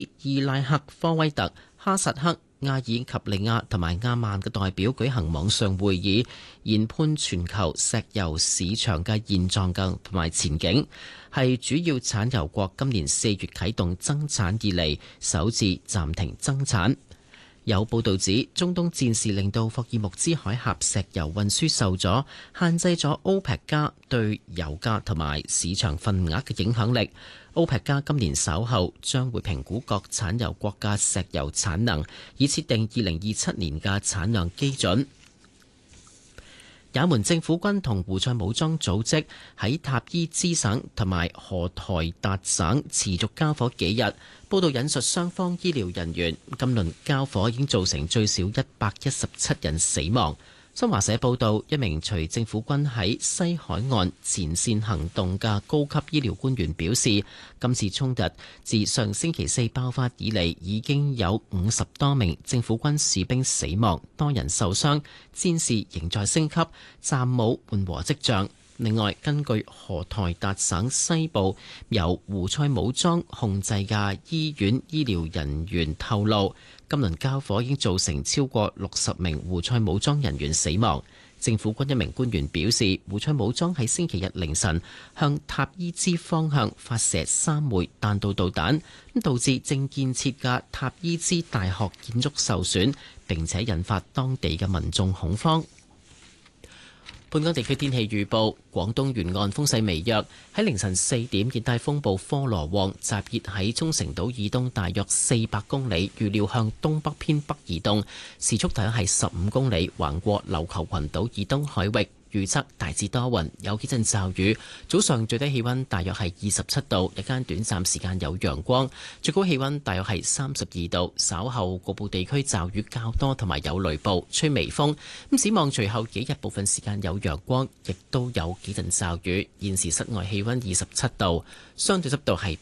伊拉克、科威特、哈薩克、阿爾及利亞同埋亞曼嘅代表舉行網上會議，研判全球石油市場嘅現狀同埋前景，係主要產油國今年4月啟動增產以嚟首次暫停增產。有報導指，中東戰事令到霍爾木茲海峽石油運輸受阻，限制咗OPEC加對油價同埋市場份額嘅影響力。OPEC加今年稍後將會評估各產油國嘅石油產能，以設定2027年嘅產量基準。也門政府軍同胡塞武裝組織喺塔伊茲省同埋荷台達省持續交火幾日。報道引述雙方醫療人員，今輪交火已經造成最少117人死亡。新華社報道，一名隨政府軍喺西海岸前線行動嘅高級醫療官員表示，今次衝突自上星期4爆發以嚟，已經有50多名政府軍士兵死亡，多人受傷，戰事仍在升級，暫冇緩和跡象。另外，根據荷台達省西部由胡塞武裝控制嘅醫院醫療人員透露，今輪交火已經造成超過60名胡塞武裝人員死亡。政府軍一名官員表示，胡塞武裝喺星期日凌晨向塔伊茲方向發射3枚彈道導彈，導致正建設嘅塔伊茲大學建築受損，並且引發當地嘅民眾恐慌。本港地區天氣預報，廣東沿岸風勢微弱。喺凌晨4點，熱帶風暴科羅旺集結喺沖繩島以東大約400公里，預料向東北偏北移動，時速大約係15公里，橫過琉球群島以東海域。預測大致多雲，有幾陣驟雨。早上最低氣溫大約係27度，日間短暫時間有陽光，最高氣溫大約係32度。稍後局部地區驟雨較多，同埋有雷暴，吹微風。咁展望隨後幾日部分時間有陽光，亦都有幾陣驟雨。現時室外氣溫27度，相對濕度係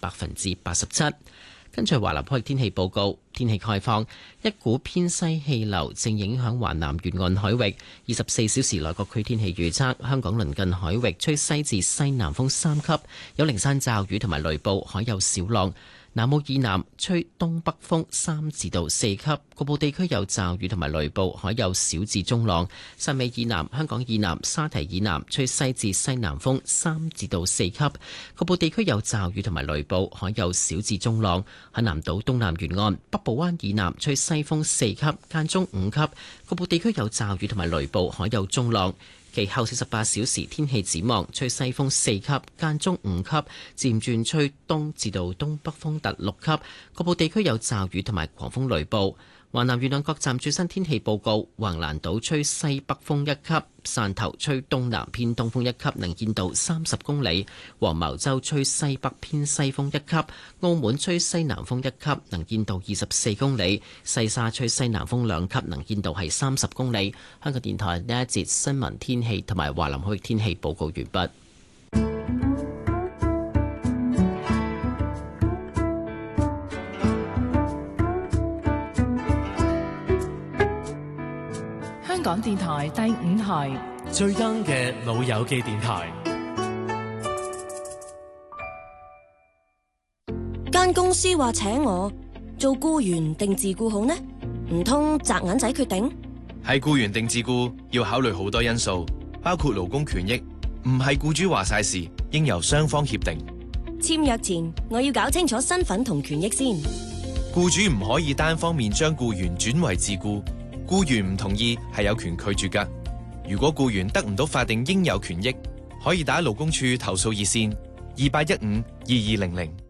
87%。跟住華南海域天氣報告，天氣概況，一股偏西氣流正影響華南沿岸海域。24小時內各區天氣預測，香港鄰近海域吹西至西南風3級，有零散驟雨同埋雷暴，海有小浪。南澳以南吹東北風3至到4級，局部地區有驟雨同埋雷暴，海有小至中浪。汕尾以南、香港以南、沙堤以南吹西至西南風3至到4級，局部地區有驟雨同埋雷暴，海有小至中浪。喺南島東南沿岸、北部灣以南吹西風4級，間中5級，局部地區有驟雨同埋雷暴，海有中浪。其後48小時天氣展望，吹西風4級，間中5級，漸轉吹東至到東北風達6級，局部地區有驟雨同埋狂風雷暴。華南沿岸各站最新天氣報告：橫瀾島吹西北風1級，汕頭吹東南偏東風1級，能見度30公里；黃茅洲吹西北偏西風1級，澳門吹西南風1級，能見度24公里；西沙吹西南風2級，能見度係30公里。香港電台呢一節新聞天氣同埋華南海域天氣報告完畢。 香港電台第5台最 young 嘅老友記電台。 間公司話請我做僱員定自僱好呢？唔通擲銀仔決定？ 係僱員定自僱要考慮好多因素，包括勞工權益，唔係僱主話晒事，應由雙方協定。 簽約前我要搞清楚身份同權益先。 僱主唔可以單方面將僱員轉為自僱。僱員唔同意係有權拒絕㗎。如果僱員得唔到法定應有權益，可以打勞工處投訴熱線28152200。